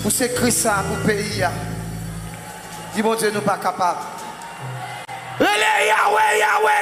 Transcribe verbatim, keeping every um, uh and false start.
Pour ce Christ ça, pour le pays. Dis mon Dieu, nous pas capables. Relais Yahweh, Yahweh.